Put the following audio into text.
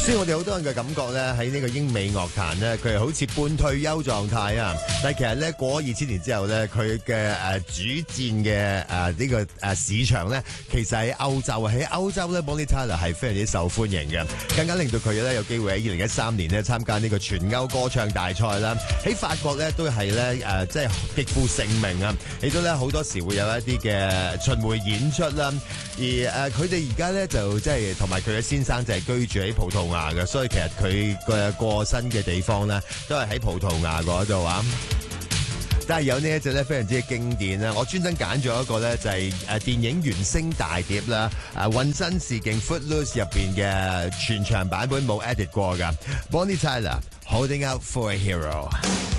雖然我哋好多人嘅感覺咧，喺呢個英美樂壇咧，佢係好似半退休狀態啊。但係其實咧，過咗2000年之後咧，佢嘅主戰嘅呢個市場咧，其實喺歐洲啊。喺歐洲咧，Bonnie Tyler 係非常之受歡迎嘅，更加令到佢咧有機會喺2013年咧參加呢個全歐歌唱大賽啦。喺法國咧都係咧即係極負盛名啊！亦都咧好多時會有一啲嘅巡迴演出啦。而佢哋而家咧就即係同埋佢嘅先生就係居住喺葡萄牙嘅，所以其實佢嘅過身嘅地方咧都係喺葡萄牙嗰度啊。但係有呢一隻咧非常之經典啦，我專登揀咗一個咧就係電影原聲大碟啦，渾身是勁 Footloose 入邊嘅全場版本冇 edit 過㗎。Bonnie Tyler Holding Out for a Hero。